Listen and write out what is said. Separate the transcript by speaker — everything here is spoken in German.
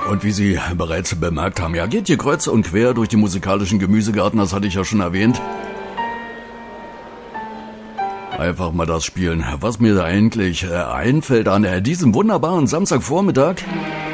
Speaker 1: Und wie Sie bereits bemerkt haben, ja, geht hier kreuz und quer durch den musikalischen Gemüsegarten, das hatte ich ja schon erwähnt. Einfach mal das spielen, was mir da eigentlich einfällt an diesem wunderbaren Samstagvormittag.